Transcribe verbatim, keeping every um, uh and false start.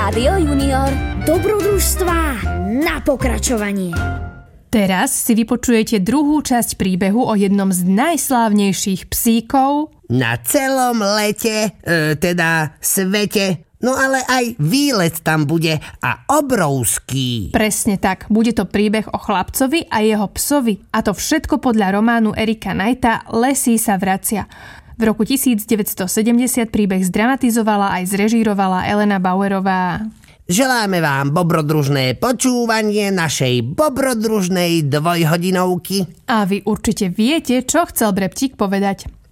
Rádio Junior. Dobrodružstvá na pokračovanie. Teraz si vypočujete druhú časť príbehu o jednom z najslávnejších psíkov na celom lete, e, teda svete. No ale aj výlet tam bude a obrovský. Presne tak, bude to príbeh o chlapcovi a jeho psovi. A to všetko podľa románu Erika Knighta Lesí sa vracia. V roku devätnásťstosedemdesiat príbeh zdramatizovala aj zrežírovala Elena Bauerová. Želáme vám bobrodružné počúvanie našej bobrodružnej dvojhodinovky. A vy určite viete, čo chcel Breptík povedať.